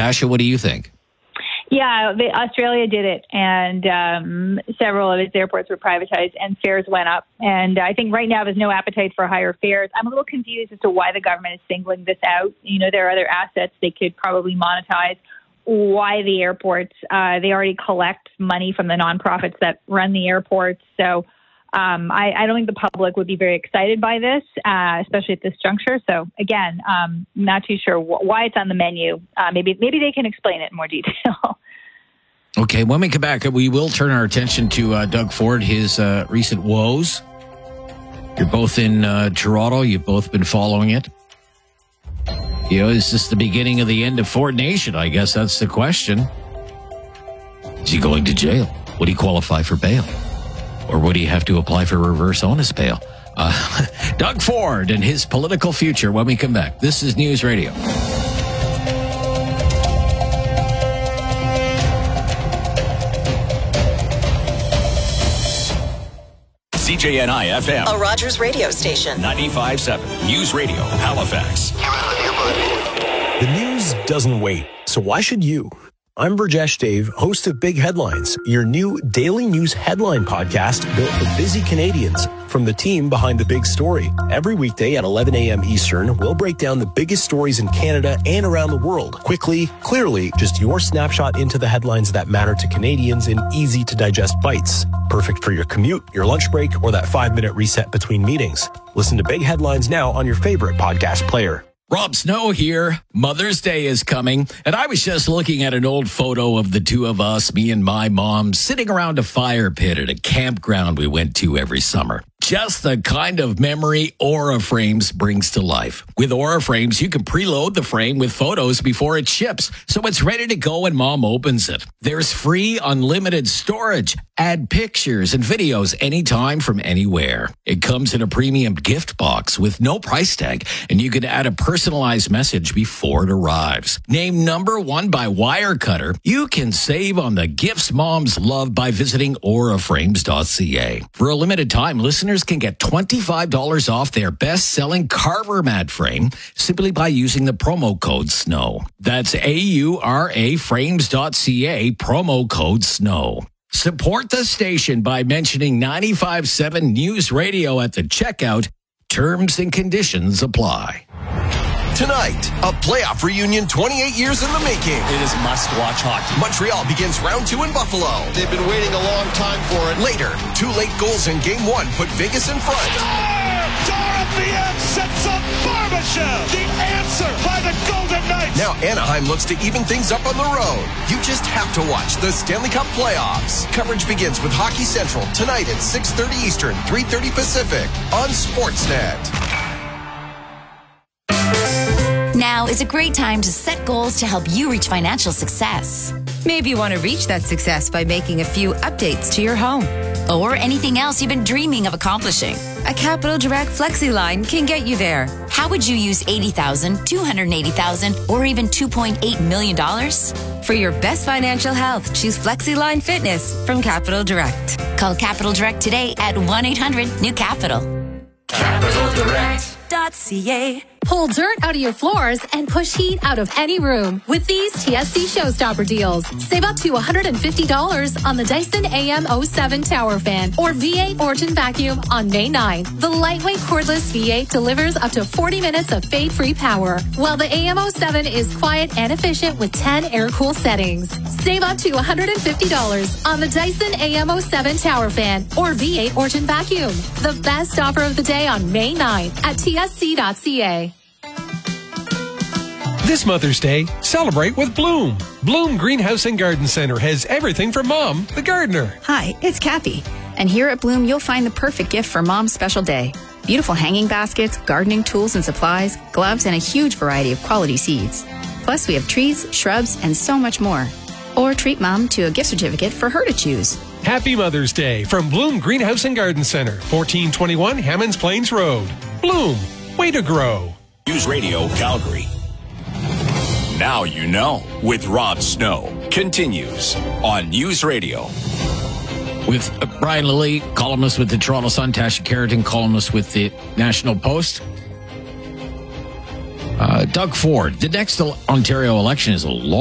Tasha, what do you think? Yeah, Australia did it, and several of its airports were privatized, and fares went up. And I think right now there's no appetite for higher fares. I'm a little confused as to why the government is singling this out. There are other assets they could probably monetize. Why the airports? They already collect money from the nonprofits that run the airports. So I don't think the public would be very excited by this, especially at this juncture. So again, not too sure why it's on the menu. Maybe they can explain it in more detail. Okay, when we come back, we will turn our attention to Doug Ford, his recent woes. You're both in Toronto. You've both been following it. Is this the beginning of the end of Ford Nation? I guess that's the question. Is he going to jail? Would he qualify for bail? Or would he have to apply for reverse onus bail? Doug Ford and his political future when we come back. This is News Radio. CJNI FM. A Rogers radio station. 95.7 News Radio, Halifax. The news doesn't wait, so why should you? I'm Burjesh Dave, host of Big Headlines, your new daily news headline podcast built for busy Canadians. From the team behind the big story. Every weekday at 11 a.m. Eastern, we'll break down the biggest stories in Canada and around the world. Quickly, clearly, just your snapshot into the headlines that matter to Canadians in easy-to-digest bites. Perfect for your commute, your lunch break, or that 5-minute reset between meetings. Listen to Big Headlines now on your favorite podcast player. Rob Snow here. Mother's Day is coming, and I was just looking at an old photo of the two of us, me and my mom, sitting around a fire pit at a campground we went to every summer. Just the kind of memory Aura Frames brings to life. With Aura Frames, you can preload the frame with photos before it ships, so it's ready to go when mom opens it. There's free, unlimited storage. Add pictures and videos anytime from anywhere. It comes in a premium gift box with no price tag, and you can add a personalized message before it arrives. Named #1 by Wirecutter, you can save on the gifts moms love by visiting auraframes.ca. For a limited time, listeners can get $25 off their best-selling Carver mat frame simply by using the promo code SNOW. That's auraframes.ca, promo code SNOW. Support the station by mentioning 95.7 News Radio at the checkout. Terms and conditions apply. Tonight, a playoff reunion 28 years in the making. It is must-watch hockey. Montreal begins round 2 in Buffalo. They've been waiting a long time for it. Later, 2 late goals in Game 1 put Vegas in front. Dorofeev sets up Barbashev. The answer by the Golden Knights. Now Anaheim looks to even things up on the road. You just have to watch the Stanley Cup playoffs. Coverage begins with Hockey Central tonight at 6:30 Eastern, 3:30 Pacific on Sportsnet. Now is a great time to set goals to help you reach financial success. Maybe you want to reach that success by making a few updates to your home. Or anything else you've been dreaming of accomplishing. A Capital Direct FlexiLine can get you there. How would you use $80,000, $280,000, or even $2.8 million? For your best financial health, choose FlexiLine Fitness from Capital Direct. Call Capital Direct today at 1-800-NEW-CAPITAL. CapitalDirect.ca. Pull dirt out of your floors and push heat out of any room with these TSC Showstopper deals. Save up to $150 on the Dyson AM07 Tower Fan or V8 Origin Vacuum on May 9th. The lightweight cordless V8 delivers up to 40 minutes of fade-free power, while the AM07 is quiet and efficient with 10 air-cool settings. Save up to $150 on the Dyson AM07 Tower Fan or V8 Origin Vacuum. The best offer of the day on May 9th at tsc.ca. This Mother's Day, celebrate with Bloom. Bloom Greenhouse and Garden Center has everything for Mom, the gardener. Hi, it's Kathy. And here at Bloom, you'll find the perfect gift for Mom's special day. Beautiful hanging baskets, gardening tools and supplies, gloves, and a huge variety of quality seeds. Plus, we have trees, shrubs, and so much more. Or treat Mom to a gift certificate for her to choose. Happy Mother's Day from Bloom Greenhouse and Garden Center, 1421 Hammonds Plains Road. Bloom, way to grow. News Radio Calgary. Now you know with Rob Snow continues on News Radio. With Brian Lilly, columnist with the Toronto Sun, Tasha Carrington, columnist with the National Post. Doug Ford, the next Ontario election is a long